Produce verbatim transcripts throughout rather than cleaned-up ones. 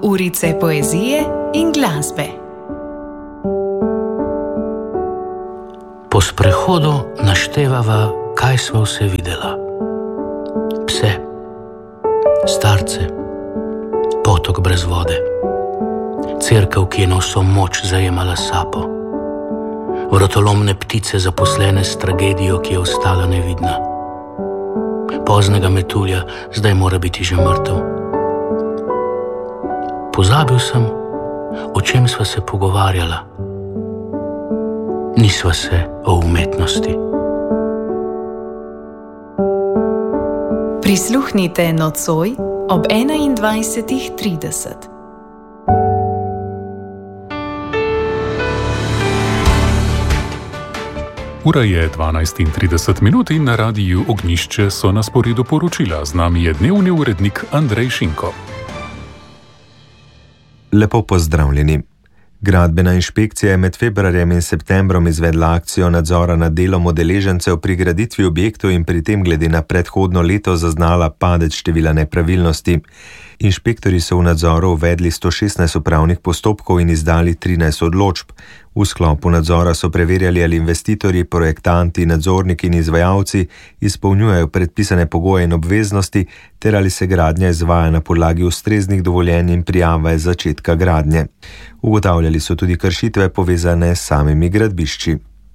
Pol urice poezije in glasbe. Po sprehodu naštevava, kaj sva vse videla. Pse, starce, potok brez vode, cerkev, ki je na vso moč zajemala sapo, vrtolomne ptice zaposlene s tragedijo, ki je ostala nevidna. Poznega metulja zdaj mora biti že mrtev. Pozabil sem, o čem sva se pogovarjala. Nisva se o umetnosti. Prisluhnite nocoj ob enaindvajsetih trideset. Ura je dvanajst in trideset minut in na radiju Ognjišče so na sporedu poročila. Z nami je dnevni urednik Andrej Šinko. Lepo pozdravljeni. Gradbena inšpekcija je med februarjem in septembrom izvedla akcijo nadzora nad delom udeležencev pri graditvi objektov in pri tem glede na predhodno leto zaznala padec števila nepravilnosti. Inšpektorji so v nadzoru uvedli sto šestnajst upravnih postopkov in izdali trinajst odločb. V sklopu nadzora so preverjali, ali investitorji, projektanti, nadzorniki in izvajalci izpolnjujejo predpisane pogoje in obveznosti, ter ali se gradnja izvaja na podlagi ustreznih dovoljenj in prijave začetka gradnje. Ugotavljali so tudi kršitve povezane s samimi gradbišči.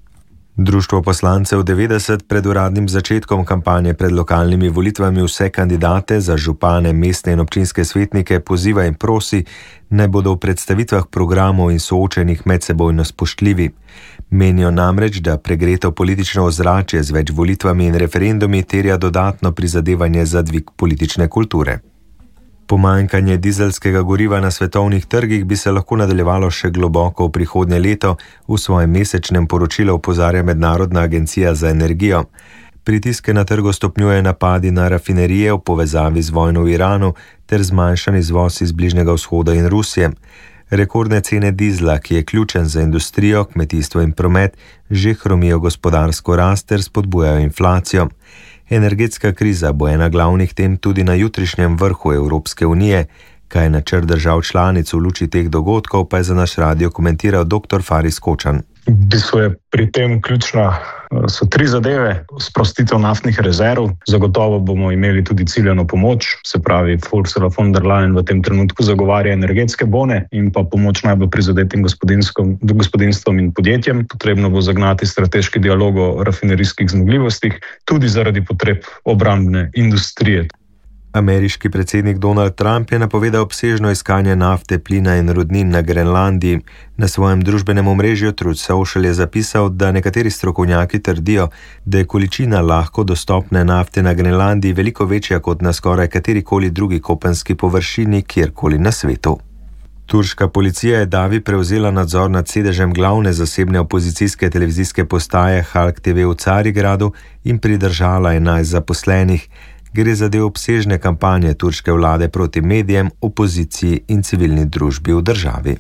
Društvo poslancev devetdeset pred uradnim začetkom kampanje pred lokalnimi volitvami vse kandidate za župane, mestne in občinske svetnike poziva in prosi, naj bodo v predstavitvah programov in soočenih medsebojno spoštljivi. Menijo namreč, da pregreto politično ozračje z več volitvami in referendumi terja dodatno prizadevanje za dvig politične kulture. Pomanjkanje dizelskega goriva na svetovnih trgih bi se lahko nadaljevalo še globoko v prihodnje leto, v svojem mesečnem poročilu opozarja Mednarodna agencija za energijo. Pritiske na trgu stopnjuje napadi na rafinerije v povezavi z vojno v Iranu ter zmanjšan izvoz iz Bližnjega vzhoda in Rusije. Rekordne cene dizla, ki je ključen za industrijo, kmetijstvo in promet, že hromijo gospodarsko rast ter spodbujajo inflacijo. Energetska kriza bo ena glavnih tem tudi na jutrišnjem vrhu Evropske unije. Kaj je načrt držav članic v luči teh dogodkov, pa je za naš radio komentiral doktor Faris Kočan. V bistvu je pri tem ključna so tri zadeve. Sprostitev naftnih rezerv, zagotovo bomo imeli tudi ciljano pomoč, se pravi Ursula von der Leyen v tem trenutku zagovarja energetske bone in pa pomoč najbolj prizadetim gospodinjstvom in podjetjem. Potrebno bo zagnati strateški dialog o rafinerijskih zmogljivostih, tudi zaradi potreb obrambne industrije. Ameriški predsednik Donald Trump je napovedal obsežno iskanje nafte, plina in rudnin na Grenlandiji. Na svojem družbenem omrežju Truth Social je zapisal, da nekateri strokovnjaki trdijo, da je količina lahko dostopne nafte na Grenlandiji veliko večja kot na skoraj katerikoli drugi kopenski površini kjerkoli na svetu. Turška policija je davi prevzela nadzor nad sedežem glavne zasebne opozicijske televizijske postaje Halk T V v Carigradu in pridržala enajst zaposlenih. Gre za del obsežne kampanje turške vlade proti medijem, opoziciji in civilni družbi v državi.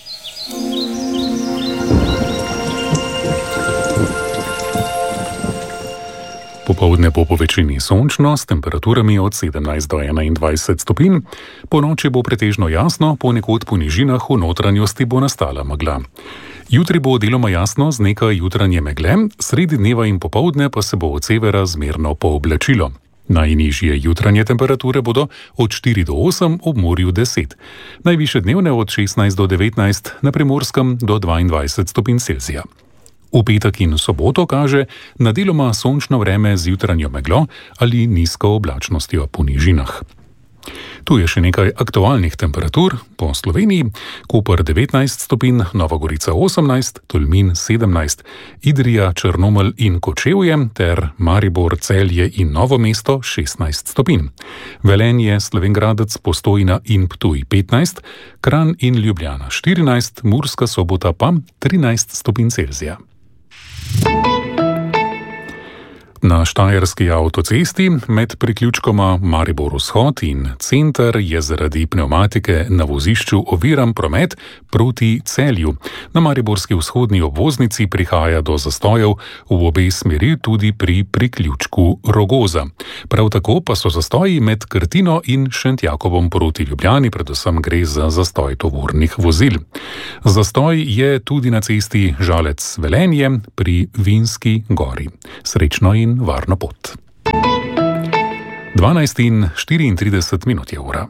Popoldne bo po večini sončno s temperaturami od sedemnajst do enaindvajset stopinj. Po noči bo pretežno jasno, ponekod po nižinah v notranjosti bo nastala megla. Jutri bo deloma jasno z nekaj jutranje megle, sredi dneva in popoldne pa se bo od severa zmerno pooblačilo. Najnižje jutranje temperature bodo od štiri do osem, ob morju deset. Najvišje dnevne od šestnajst do devetnajst, na Primorskem do dvaindvajset stopinj Celzija. V petek in soboto kaže na deloma sončno vreme z jutranjo meglo ali nizko oblačnostjo po nižinah. Tu je še nekaj aktualnih temperatur po Sloveniji. Koper devetnajst stopinj, Nova Gorica osemnajst, Tolmin sedemnajst, Idrija, Črnomelj in Kočevje ter Maribor, Celje in Novo mesto šestnajst stopinj. Velenje, Slovenj Gradec, Postojna in Ptuj petnajst, Kranj in Ljubljana štirinajst, Murska Sobota pa trinajst stopinj Celzija. Na štajerski avtocesti med priključkoma Maribor Vzhod in Center je zaradi pnevmatike na vozišču oviran promet proti Celju. Na mariborski vzhodni obvoznici prihaja do zastojev v obe smeri tudi pri priključku Rogoza. Prav tako pa so zastoji med Krtino in Šentjakobom proti Ljubljani, predvsem gre za zastoj tovornih vozil. Zastoj je tudi na cesti Žalec-Velenje pri Vinski gori. Srečno in varno pot. dvanajst in štiriintrideset minut je ura.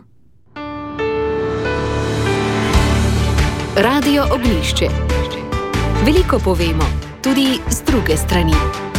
Radio Oglišče. Veliko povemo, tudi z druge strani.